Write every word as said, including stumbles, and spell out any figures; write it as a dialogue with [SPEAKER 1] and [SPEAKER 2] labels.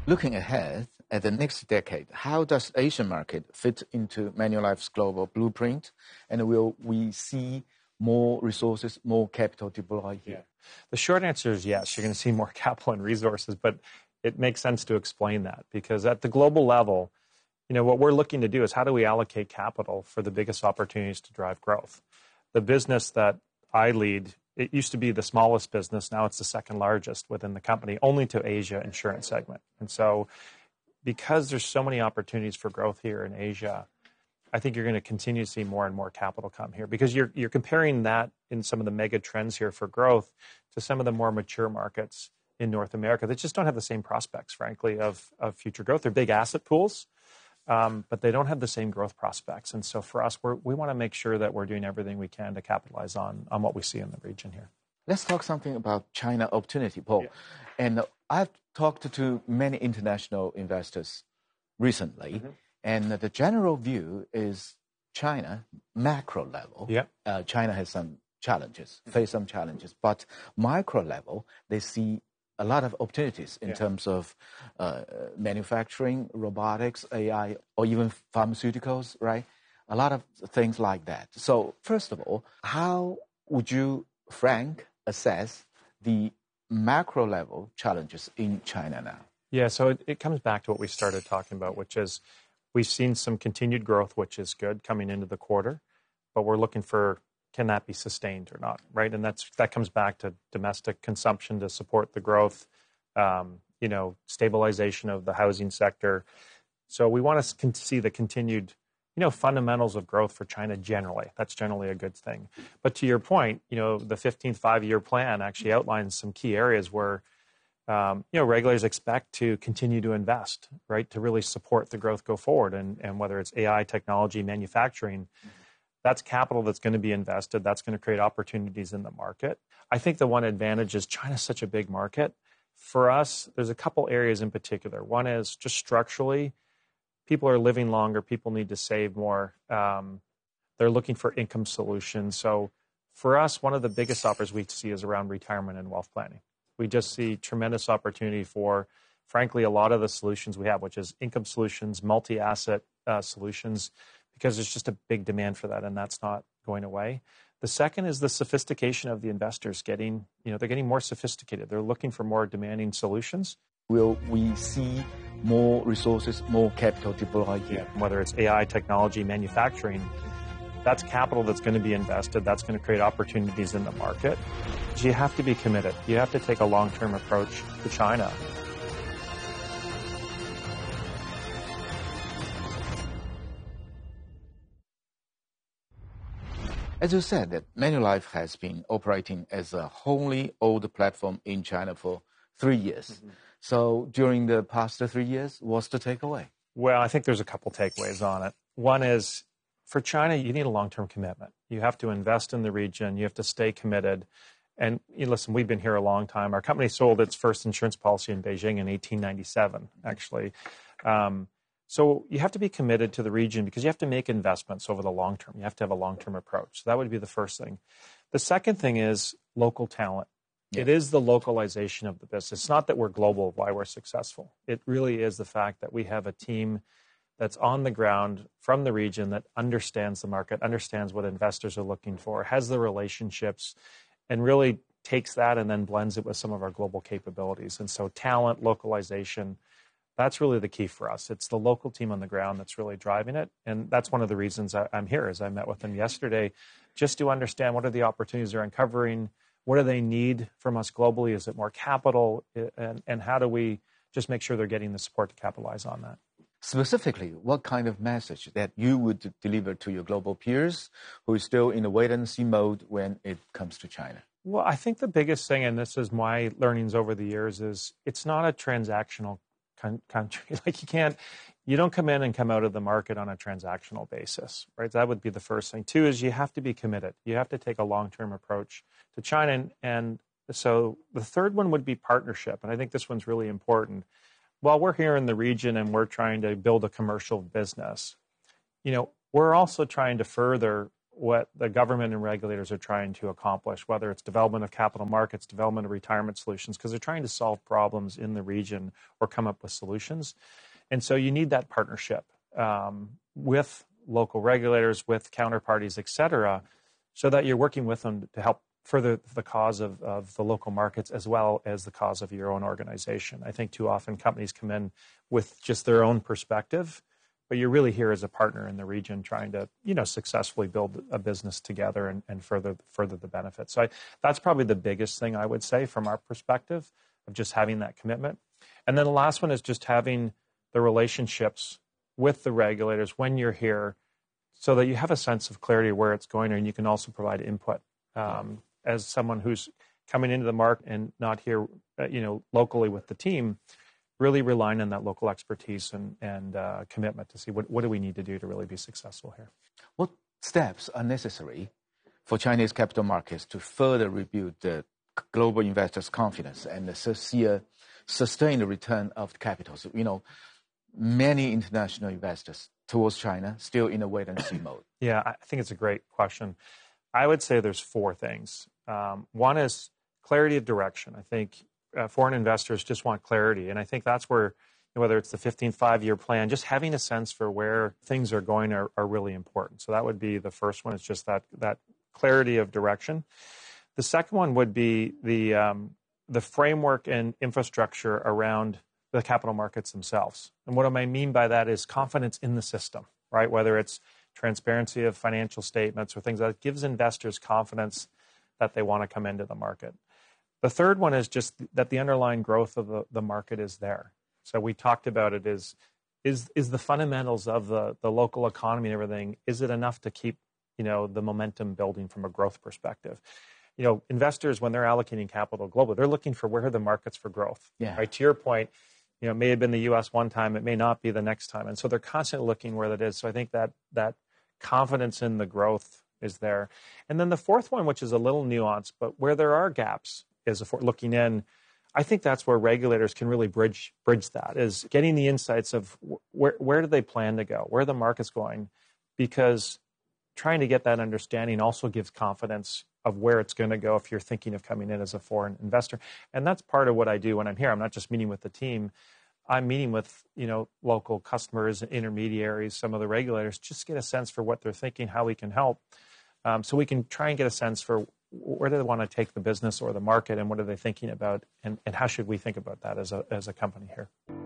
[SPEAKER 1] Looking ahead at the next decade, how does Asian market fit into Manulife's global blueprint? And will we see more resources, more capital deployed here?
[SPEAKER 2] Yeah. The short answer is yes. You're going to see more capital and resources, but it makes sense to explain that because at the global level, you know, what we're looking to do is how do we allocate capital for the biggest opportunities to drive growth? The business that I lead, it used to be the smallest business. Now it's the second largest within the company, only to Asia insurance segment. And so because there's so many opportunities for growth here in Asia, I think you're going to continue to see more and more capital come here because you're you're comparing that in some of the mega trends here for growth to some of the more mature markets in North America that just don't have the same prospects, frankly, of, of future growth. They're big asset pools, um, but they don't have the same growth prospects. And so for us, we're, we want to make sure that we're doing everything we can to capitalize on, on what we see in the region here.
[SPEAKER 1] Let's talk something about China opportunity, Paul. Yeah. And I've talked to many international investors recently, mm-hmm. and the general view is China, macro level,
[SPEAKER 2] yeah.
[SPEAKER 1] uh, China has some challenges, face some challenges, but micro level, they see a lot of opportunities in yeah. terms of uh, manufacturing, robotics, A I, or even pharmaceuticals, right? A lot of things like that. So first of all, how would you, Frank, assess the macro level challenges in China now?
[SPEAKER 2] Yeah, so it, it comes back to what we started talking about, which is we've seen some continued growth, which is good coming into the quarter, but we're looking for can that be sustained or not, right? And that's that comes back to domestic consumption to support the growth, um, you know, stabilization of the housing sector. So we want to see the continued, you know, fundamentals of growth for China generally. That's generally a good thing. But to your point, you know, the fifteenth five-year plan actually outlines some key areas where, um, you know, regulators expect to continue to invest, right, to really support the growth go forward. And, and whether it's A I, technology, manufacturing, that's capital that's going to be invested. That's going to create opportunities in the market. I think the one advantage is China's such a big market. For us, there's a couple areas in particular. One is just structurally, people are living longer. People need to save more. Um, they're looking for income solutions. So for us, one of the biggest offers we see is around retirement and wealth planning. We just see tremendous opportunity for, frankly, a lot of the solutions we have, which is income solutions, multi-asset uh, solutions, because there's just a big demand for that, and that's not going away. The second is the sophistication of the investors getting, you know, they're getting more sophisticated. They're looking for more demanding solutions.
[SPEAKER 1] Will we see more resources, more capital deployed here?
[SPEAKER 2] Yeah. Whether it's A I, technology, manufacturing, that's capital that's going to be invested. That's going to create opportunities in the market. But you have to be committed. You have to take a long-term approach to China.
[SPEAKER 1] As you said, that Manulife has been operating as a wholly owned platform in China for three years. Mm-hmm. So during the past three years, what's the takeaway?
[SPEAKER 2] Well, I think there's a couple takeaways on it. One is, for China, you need a long-term commitment. You have to invest in the region. You have to stay committed. And you know, listen, we've been here a long time. Our company sold its first insurance policy in Beijing in eighteen ninety-seven, actually. Um, So you have to be committed to the region because you have to make investments over the long term. You have to have a long-term approach. So that would be the first thing. The second thing is local talent. Yeah. It is the localization of the business. It's not that we're global, why we're successful. It really is the fact that we have a team that's on the ground from the region that understands the market, understands what investors are looking for, has the relationships, and really takes that and then blends it with some of our global capabilities. And so talent, localization, that's really the key for us. It's the local team on the ground that's really driving it. And that's one of the reasons I, I'm here, is I met with them yesterday just to understand what are the opportunities they're uncovering, what do they need from us globally, is it more capital, and, and how do we just make sure they're getting the support to capitalize on that.
[SPEAKER 1] Specifically, what kind of message that you would deliver to your global peers who are still in a wait-and-see mode when it comes to China?
[SPEAKER 2] Well, I think the biggest thing, and this is my learnings over the years, is it's not a transactional country. Like you can't, you don't come in and come out of the market on a transactional basis, right? That would be the first thing. Two is you have to be committed. You have to take a long-term approach to China. And, and so the third one would be partnership. And I think this one's really important. While we're here in the region and we're trying to build a commercial business, you know, we're also trying to further what the government and regulators are trying to accomplish, whether it's development of capital markets, development of retirement solutions, because they're trying to solve problems in the region or come up with solutions. And so you need that partnership um, with local regulators, with counterparties, et cetera, so that you're working with them to help further the cause of, of the local markets as well as the cause of your own organization. I think too often companies come in with just their own perspective, but you're really here as a partner in the region trying to, you know, successfully build a business together and, and further further the benefits. So I, that's probably the biggest thing I would say from our perspective of just having that commitment. And then the last one is just having the relationships with the regulators when you're here so that you have a sense of clarity of where it's going, and you can also provide input. Um, as someone who's coming into the market and not here, uh, you know, locally with the team, really relying on that local expertise and, and uh, commitment to see what, what do we need to do to really be successful here.
[SPEAKER 1] What steps are necessary for Chinese capital markets to further rebuild the global investors' confidence and see a sustained return of the capital? So, you know, many international investors towards China still in a wait-and-see mode.
[SPEAKER 2] Yeah, I think it's a great question. I would say there's four things. Um, one is clarity of direction. I think uh, foreign investors just want clarity. And I think that's where, whether it's the fifteen five-year plan, just having a sense for where things are going are, are really important. So that would be the first one. It's just that that clarity of direction. The second one would be the um, the framework and infrastructure around the capital markets themselves. And what I mean by that is confidence in the system, right? Whether it's transparency of financial statements or things that gives investors confidence that they want to come into the market. The third one is just that the underlying growth of the, the market is there. So we talked about it is, is, is the fundamentals of the, the local economy and everything, is it enough to keep, you know, the momentum building from a growth perspective? You know, investors, when they're allocating capital globally, they're looking for where are the markets for growth.
[SPEAKER 1] Yeah.
[SPEAKER 2] Right? To your point, you know, it may have been the U S one time, it may not be the next time. And so they're constantly looking where that is. So I think that that confidence in the growth is there. And then the fourth one, which is a little nuanced, but where there are gaps, is if we're looking in, I think that's where regulators can really bridge bridge that, is getting the insights of where where do they plan to go, where the market's going, because trying to get that understanding also gives confidence of where it's going to go if you're thinking of coming in as a foreign investor. And that's part of what I do when I'm here. I'm not just meeting with the team. I'm meeting with, you know, local customers, intermediaries, some of the regulators, just get a sense for what they're thinking, how we can help. Um, so we can try and get a sense for where do they want to take the business or the market, and what are they thinking about, and, and how should we think about that as a, as a company here.